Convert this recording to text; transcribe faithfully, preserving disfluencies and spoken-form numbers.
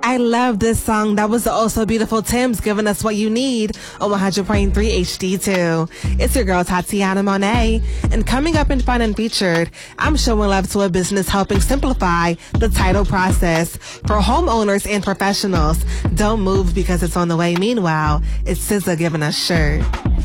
I love this song. That was the Oh So Beautiful Tim's giving us what you need on one hundred point three H D two. It's your girl Tatiana Monet. And coming up in Fun and Featured, I'm showing love to a business helping simplify the title process for homeowners and professionals. Don't move because it's on the way. Meanwhile, it's S Z A giving us Shirt.